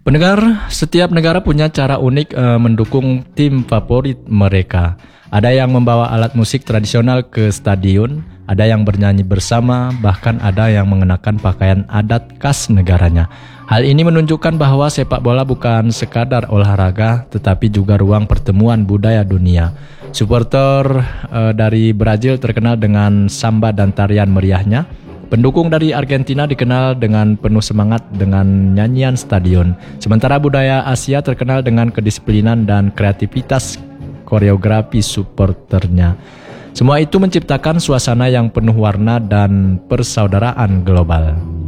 Pendengar, setiap negara punya cara unik mendukung tim favorit mereka. Ada yang membawa alat musik tradisional ke stadion, ada yang bernyanyi bersama, bahkan ada yang mengenakan pakaian adat khas negaranya. Hal ini menunjukkan bahwa sepak bola bukan sekadar olahraga, tetapi juga ruang pertemuan budaya dunia. Supporter dari Brazil terkenal dengan samba dan tarian meriahnya. Pendukung dari Argentina dikenal dengan penuh semangat dengan nyanyian stadion. Sementara budaya Asia terkenal dengan kedisiplinan dan kreativitas koreografi supporternya. Semua itu menciptakan suasana yang penuh warna dan persaudaraan global.